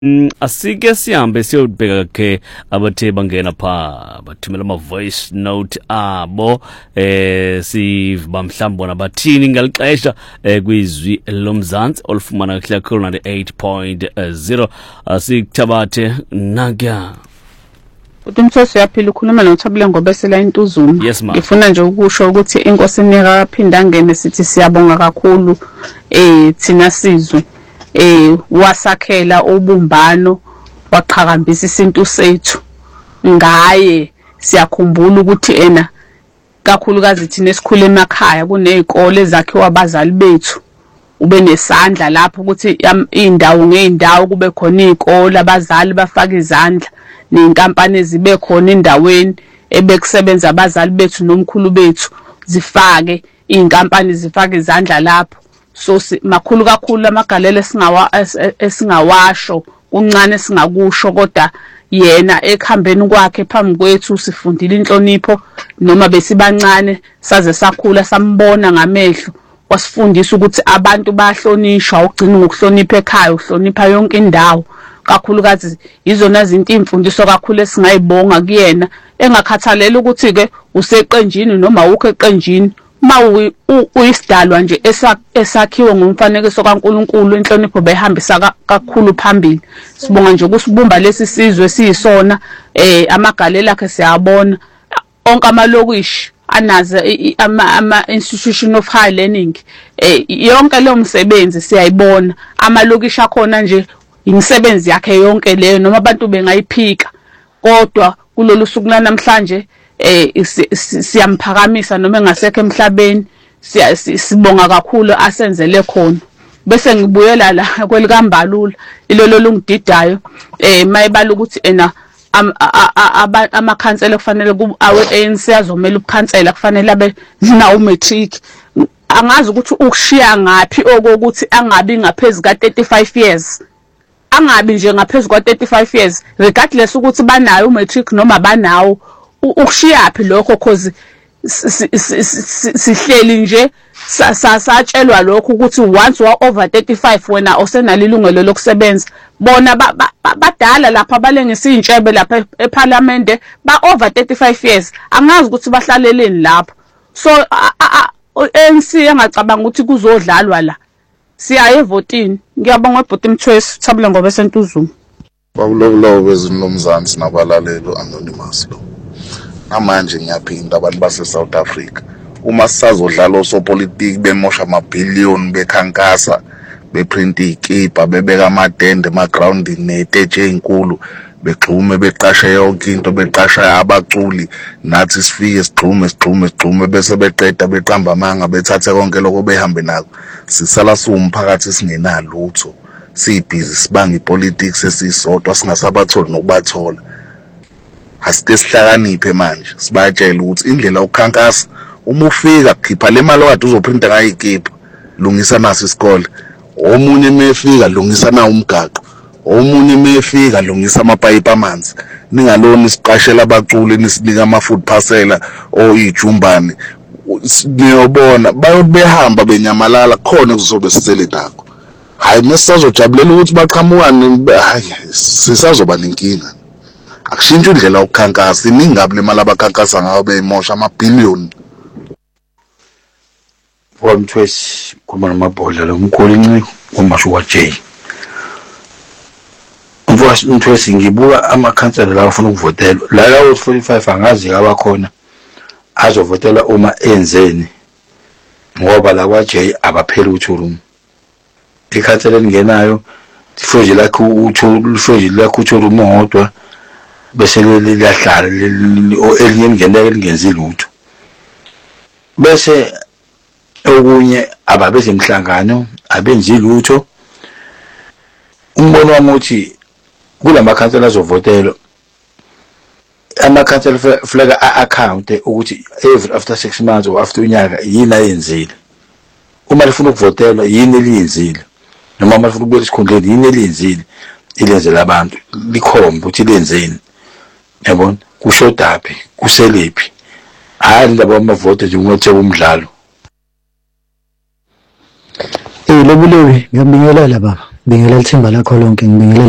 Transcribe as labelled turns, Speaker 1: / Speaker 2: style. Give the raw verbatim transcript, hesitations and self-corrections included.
Speaker 1: Asike sihambe siyobheka ke abathe bangena pha bathumela ama voice note abo eh siba mhlawumbe bona bathini ngalixesha eh kwizwi lomzansi olufumana kuhla khulu ninety-eight point zero asikuthabathe nakya
Speaker 2: Uthi Mthosi yaphila ukhuluma noThabile Ngobesela eNtuzuma.
Speaker 1: Yes, ma.
Speaker 2: Ngifuna nje ukusho ukuthi inkosi inika aphinda angene sithi siyabonga kakhulu eh thina sizwe eh wasakhela ubumbano waqhakambisa isintu sethu ngaye siyakhumbula ukuthi ena kakhulukazi thina esikhule emakhaya kunezikole zakhiwa abazali bethu ube nesandla lapho ukuthi indawo ngeindawo kube khona izikole abazali bafaka izandla nenkampani ezibe khona endaweni ebekusebenza abazali bethu nomkhulu bethu zifake inkampani zifake izandla lapho so makhulu kakhulu amagalelo esingawa esingawasho uncane singakusho kodwa yena ekhambeni kwakhe phambi kwethu sifundile inhlonipho noma besibancane saze sakhula sambona ngamehlo wasifundisa ukuthi abantu bahlonishwa ugcina ngokuhlonipha ekhaya uhlonipha yonke indawo kakhulukazi izona izinto imfundiso kakhulu esingayibonga kuyena engakhathalela ukuthi ke useqenjini noma ukho eqenjini ma uyisidalwa nje esakhiwe ngomfanekiso kaNkuluNkulu inhlonipho behambisa kakhulu phambili sibonga nje ukusibumba lesi sizwe siyisona eh amagalelo akhe siyabona onke amalokishi anaza ama institution of high learning eh yonke lo msebenzi siyayibona amalokishi akhona nje imisebenzi yakhe yonke leyo noma abantu bengayiphika kodwa kulolu suku namhlanje eh siyamphakamisa noma engasekho emhlabeni sibonga kakhulu asenzele khona bese ngibuyela la kwelikambalula ilolo lungididayo eh mayibala ukuthi ena amakhansela kufanele awe A N C azomela ukukhansela kufanele abe nawo matric angazi ukuthi ukushiya ngapi okokuthi angabi ngaphezulu ka thirty-five years angabi nje ngaphezulu kwa thirty-five years regardless ukuthi banayo matric noma banawo ukushiyapi lokho cause sihleli nje satshelwa lokho ukuthi once wa over thirty-five wena osenalo ilungelo lokusebenza bona badala lapha balengisa intshebe lapha eParliament ba over thirty-five years angazi ukuthi bahlaleleni lapho so A N C engacabanga ukuthi kuzodlalwa la siya evotini ngiyabonga ebhuti Mthwesi Thabile Ngobesela eNtuzuma
Speaker 3: bakulokulowo bezinomzansi nabalalelo anonymous lo namanje ngiyaphinda abantu base South Africa uma sisazodlala osopolitiki bemosha amabhillion bekhankasa beprint ikipa bebeka amadende emagroundini neteje ezinkulu begxume beqashe yonke into beqasha abaculi nathi sifike sigxume sigxume sigxume bese beqeda beqamba amanga bethathe konke lokho behambe nako sisala siwumphakathi singenalutho sibhizi sibanga ipolitics esisodwa singasabatholi nokubathola asike sihlakaniphe manje sibatshela ukuthi indlela ukukhankasa uma ufika khipha le mali okade uzoprinta ngayo ikipa lungisa naso isikole omunye mefika lungisa na umgaqo omunye mefika lungisa amapayipi amanzi ningalona isiqashela abaculi nisinika ama food parcel o ijumbane niyobona bayobehamba benyamalala khona kuzobe sisele nako hayi mesisazojabulela ukuthi baqhamukane hayi sisazoba nenkinga akushintshe indlela ukukhankasa iningabe le mali abakhankasa ngayo beyimosha amabhillion
Speaker 4: Mthwesi kuma namabhodla lo mkhulu inciko ngomasho wa J Mfowethu Mthwesi ngibuka amakhansela la afuna ukuvotelwa la lawo forty-five angazi abakhona azovotelwa uma enzeni ngoba la kwa J abapheli uThurumu ikhansela lingenayo ifoji lakho uThurumu ifoji lakho uThurumu ngodwa bese liyahlala elinye lingeneke lingenzi lutho bese okunye ababeze emhlangano abenzi lutho umbono wami uthi kulamakhansela azovotelwa amakhansela flag account ukuthi every after six months or after unyaka yini ayenzile uma lifuna ukuvotelwa yini eliyenzile noma uma lifuna ukubuyela esikhundleni yini eliyenzile ilenzela abantu likhomba ukuthi lenzeni yabona kushodaphi kuselephi hayi labo amavote nje ungathe umdlalo
Speaker 5: eh lobulewe ngiyabingelela baba bingelela ithemba lakho lonke ngibingelela